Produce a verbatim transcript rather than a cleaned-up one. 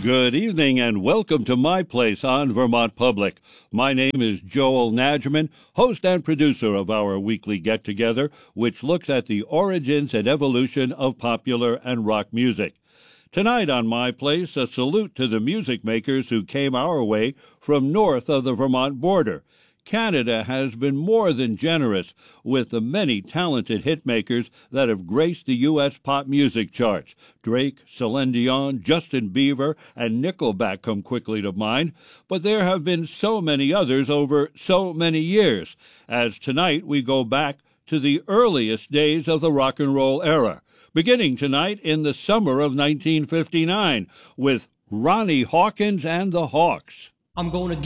Good evening and welcome to my place on Vermont Public. My name is Joel Najman, host and producer of our weekly get-together, which looks at the origins and evolution of popular and rock music. Tonight on my place, a salute to the music makers who came our way from north of the Vermont border. Canada has been more than generous with the many talented hitmakers that have graced the U S pop music charts. Drake, Celine Dion, Justin Bieber, and Nickelback come quickly to mind, but there have been so many others over so many years, as tonight we go back to the earliest days of the rock and roll era, beginning tonight in the summer of nineteen fifty-nine with Ronnie Hawkins and the Hawks. I'm gonna